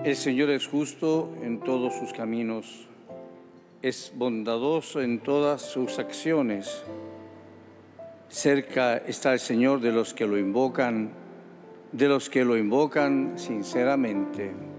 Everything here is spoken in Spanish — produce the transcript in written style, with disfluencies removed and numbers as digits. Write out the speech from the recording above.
El Señor es justo en todos sus caminos, es bondadoso en todas sus acciones. Cerca está el Señor de los que lo invocan sinceramente.